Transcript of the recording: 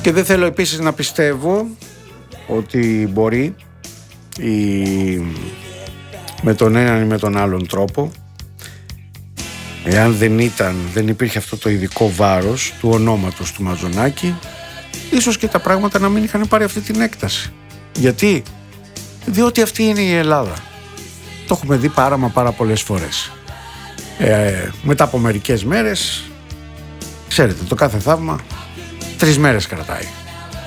Και δεν θέλω επίσης να πιστεύω ότι μπορεί με τον έναν ή με τον άλλον τρόπο, εάν δεν υπήρχε αυτό το ειδικό βάρος του ονόματος του Μαζονάκη, ίσως και τα πράγματα να μην είχαν πάρει αυτή την έκταση. Γιατί? Διότι αυτή είναι η Ελλάδα. Το έχουμε δει πάρα πολλές φορές. Μετά από μερικές μέρες, ξέρετε, το κάθε θαύμα 3 μέρες κρατάει.